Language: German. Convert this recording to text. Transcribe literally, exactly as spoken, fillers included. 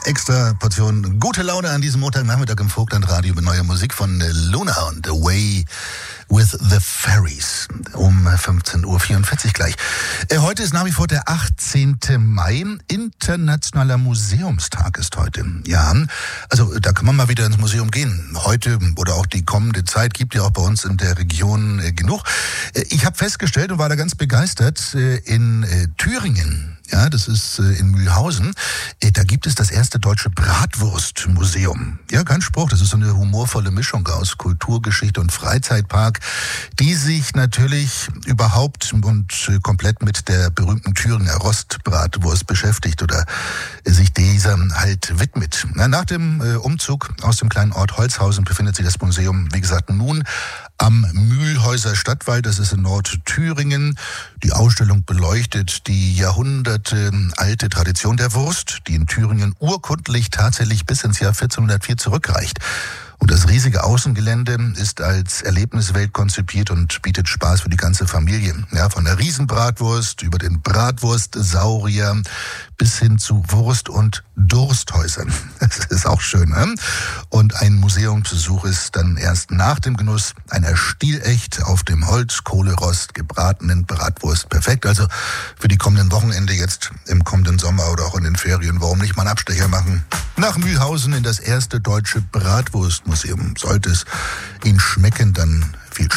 extra Portion gute Laune an diesem Montagnachmittag im Vogtlandradio mit neuer Musik von Luna und Away with the Fairies um fünfzehn Uhr vierundvierzig gleich. Heute ist nach wie vor der achtzehnte Mai. Internationaler Museumstag ist heute. Ja, also da kann man mal wieder ins Museum gehen. Heute oder auch die kommende Zeit gibt ja auch bei uns in der Region genug. Ich habe festgestellt und war da ganz begeistert, in Thüringen, ja, das ist äh, in Mühlhausen. Äh, da gibt es das erste deutsche Bratwurstmuseum. Ja, kein Spruch, das ist so eine humorvolle Mischung aus Kulturgeschichte und Freizeitpark, die sich natürlich überhaupt und äh, komplett mit der berühmten Thüringer Rostbratwurst beschäftigt oder äh, sich dieser halt widmet. Na, nach dem äh, Umzug aus dem kleinen Ort Holzhausen befindet sich das Museum, wie gesagt, nun am Mühlhäuser Stadtwald, das ist in Nordthüringen. Die Ausstellung beleuchtet die Jahrhunderte alte Tradition der Wurst, die in Thüringen urkundlich tatsächlich bis ins Jahr vierzehnhundertvier zurückreicht. Und das riesige Außengelände ist als Erlebniswelt konzipiert und bietet Spaß für die ganze Familie. Ja, von der Riesenbratwurst über den Bratwurstsaurier bis hin zu Wurst- und Dursthäusern. Das ist auch schön, ne? Und ein Museumsbesuch ist dann erst nach dem Genuss einer stilecht auf dem Holzkohlerost gebratenen Bratwurst perfekt. Also für die kommenden Wochenende jetzt im kommenden Sommer oder auch in den Ferien, warum nicht mal einen Abstecher machen? Nach Mühlhausen in das erste deutsche Bratwurstmuseum. Sollte es Ihnen schmecken, dann viel